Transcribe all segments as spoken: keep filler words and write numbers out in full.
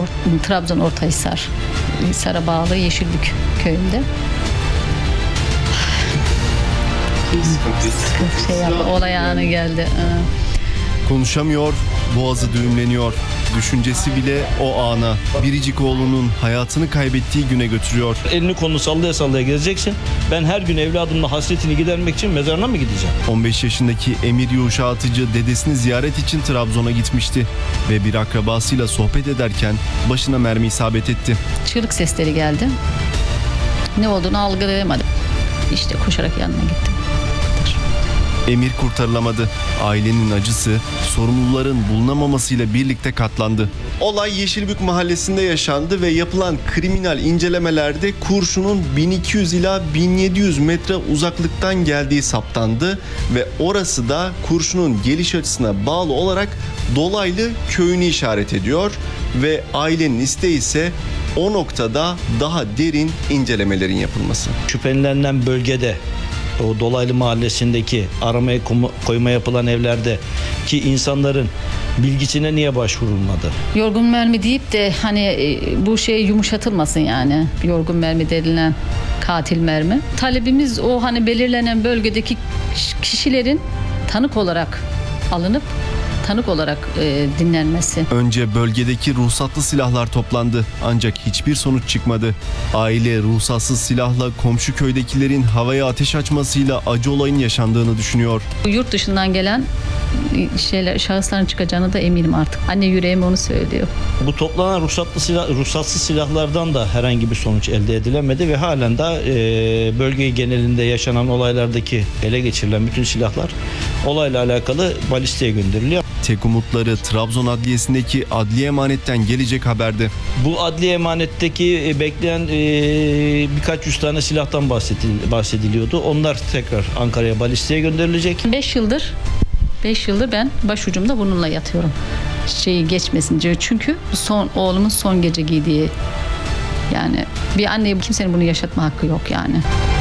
Or Trabzon Ortahisar, Hisar'a bağlı Yeşilbük köyünde. Şey yaptı, olay anı geldi. Konuşamıyor, boğazı düğümleniyor. Düşüncesi bile o ana, biricik oğlunun hayatını kaybettiği güne götürüyor. Elini kolunu sallaya sallaya gezeceksin. Ben her gün evladımla hasretini gidermek için mezarına mı gideceğim? on beş yaşındaki Emir Yuşa Atıcı dedesini ziyaret için Trabzon'a gitmişti. Ve bir akrabasıyla sohbet ederken başına mermi isabet etti. Çığlık sesleri geldi. Ne olduğunu algılayamadım. İşte koşarak yanına gittim. Emir kurtarılamadı. Ailenin acısı sorumluların bulunamamasıyla birlikte katlandı. Olay Yeşilbük mahallesinde yaşandı ve yapılan kriminal incelemelerde kurşunun bin iki yüz ila bin yedi yüz metre uzaklıktan geldiği saptandı ve orası da kurşunun geliş açısına bağlı olarak Dolaylı köyünü işaret ediyor ve ailenin isteği ise o noktada daha derin incelemelerin yapılması. Şüphelenilen bölgede, o Dolaylı mahallesindeki aramaya koyma yapılan evlerde ki insanların bilgisine niye başvurulmadı? Yorgun mermi deyip de hani bu şey yumuşatılmasın yani. Yorgun mermi denilen katil mermi. Talebimiz o hani belirlenen bölgedeki kişilerin tanık olarak alınıp tanık olarak e, dinlenmesi. Önce bölgedeki ruhsatlı silahlar toplandı ancak hiçbir sonuç çıkmadı. Aile ruhsatsız silahla komşu köydekilerin havaya ateş açmasıyla acı olayın yaşandığını düşünüyor. Yurt dışından gelen şeyler, şahısların çıkacağını da eminim artık. Anne yüreğim onu söylüyor. Bu toplanan ruhsatlı silah, ruhsatsız silahlardan da herhangi bir sonuç elde edilemedi ve halen de e, bölge genelinde yaşanan olaylardaki ele geçirilen bütün silahlar olayla alakalı balisteye gönderiliyor. Tek umutları Trabzon Adliyesi'ndeki adliye emanetten gelecek haberdi. Bu adliye emanetteki bekleyen e, birkaç yüz tane silahtan bahsediliyordu. Onlar tekrar Ankara'ya balisteye gönderilecek. beş yıldır beş yıldır ben başucumda bununla yatıyorum. Şeyi geçmesin diyor. Çünkü son oğlumun son gece giydiği, yani bir anneye kimsenin bunu yaşatma hakkı yok yani.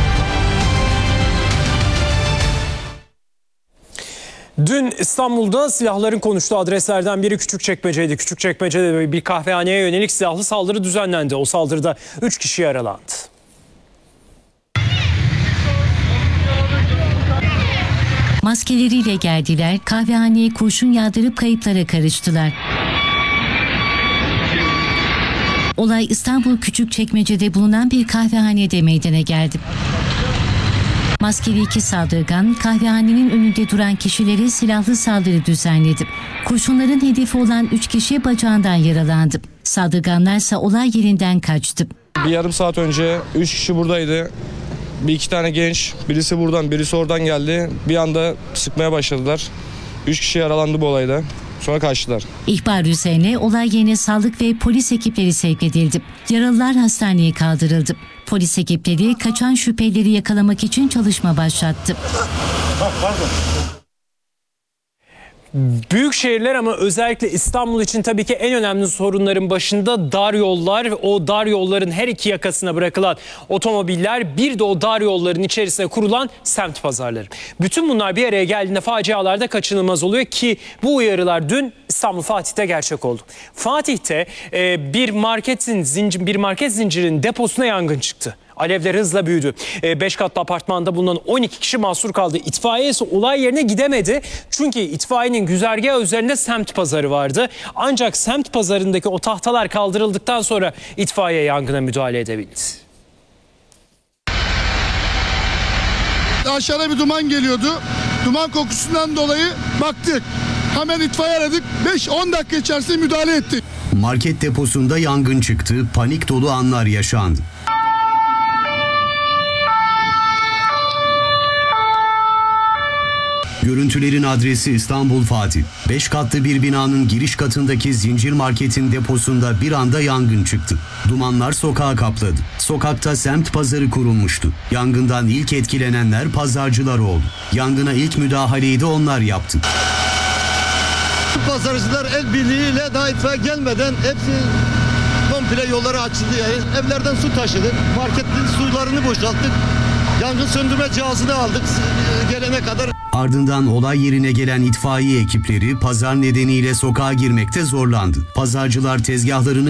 Dün İstanbul'da silahların konuştuğu adreslerden biri Küçükçekmece'ydi. Küçükçekmece'de bir kahvehaneye yönelik silahlı saldırı düzenlendi. O saldırıda üç kişi yaralandı. Maskeleriyle geldiler, kahvehaneye kurşun yağdırıp kayıplara karıştılar. Olay İstanbul Küçükçekmece'de bulunan bir kahvehanede meydana geldi. Maskeli iki saldırgan kahvehanenin önünde duran kişilere silahlı saldırı düzenledi. Kurşunların hedefi olan üç kişi bacağından yaralandı. Saldırganlarsa olay yerinden kaçtı. Bir yarım saat önce üç kişi buradaydı. Bir iki tane genç, birisi buradan birisi oradan geldi. Bir anda sıkmaya başladılar. Üç kişi yaralandı bu olayda. Sonra kaçtılar. İhbar üzerine olay yerine sağlık ve polis ekipleri sevk edildi. Yaralılar hastaneye kaldırıldı. Polis ekipleri kaçan şüphelileri yakalamak için çalışma başlattı. Büyük şehirler ama özellikle İstanbul için tabii ki en önemli sorunların başında dar yollar. O dar yolların her iki yakasına bırakılan otomobiller, bir de o dar yolların içerisine kurulan semt pazarları. Bütün bunlar bir araya geldiğinde facialarda kaçınılmaz oluyor ki bu uyarılar dün İstanbul Fatih'te gerçek oldu. Fatih'te e, bir marketin zincir, bir market zincirinin deposuna yangın çıktı. Alevler hızla büyüdü. Beş katlı apartmanda bulunan on iki kişi mahsur kaldı. İtfaiye ise olay yerine gidemedi. Çünkü itfaiyenin güzergahı üzerinde semt pazarı vardı. Ancak semt pazarındaki o tahtalar kaldırıldıktan sonra itfaiye yangına müdahale edebildi. Aşağıda bir duman geliyordu. Duman kokusundan dolayı baktık. Hemen itfaiye aradık. beş on dakika içerisinde müdahale ettik. Market deposunda yangın çıktı. Panik dolu anlar yaşandı. Görüntülerin adresi İstanbul Fatih. Beş katlı bir binanın giriş katındaki zincir marketin deposunda bir anda yangın çıktı. Dumanlar sokağı kapladı. Sokakta semt pazarı kurulmuştu. Yangından ilk etkilenenler pazarcılar oldu. Yangına ilk müdahaleyi de onlar yaptı. Pazarcılar el birliğiyle daha itfaiye gelmeden hepsi komple yolları açıldı. Yani evlerden su taşıdık. Marketin sularını boşalttık. Yangın söndürme cihazını aldık gelene kadar. Ardından olay yerine gelen itfaiye ekipleri pazar nedeniyle sokağa girmekte zorlandı. Pazarcılar tezgahlarını